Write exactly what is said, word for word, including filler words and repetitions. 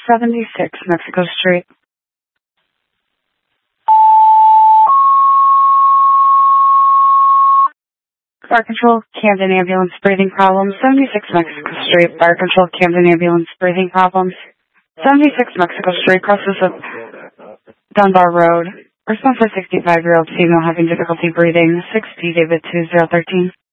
seventy-six Mexico Street. Fire Control, Camden Ambulance, breathing problems. seventy-six Mexico Street. Fire Control, Camden Ambulance, breathing problems. seventy-six Mexico Street, crosses of Dunbar Road. Response for sixty-five-year-old female having difficulty breathing. six D David two zero one three.